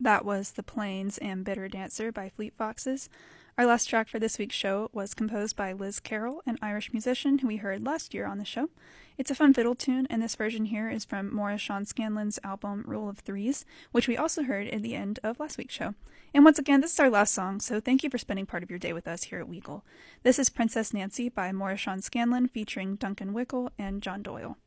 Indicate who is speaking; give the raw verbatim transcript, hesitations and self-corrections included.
Speaker 1: That was The Plains and Bitter Dancer by Fleet Foxes. Our last track for this week's show was composed by Liz Carroll, an Irish musician who we heard last year on the show. It's a fun fiddle tune, and this version here is from Maurice Sean Scanlon's album Rule of Threes, which we also heard at the end of last week's show. And once again, this is our last song, so thank you for spending part of your day with us here at Weagle. This is Princess Nancy by Maurice Sean Scanlon featuring Duncan Wickle and John Doyle.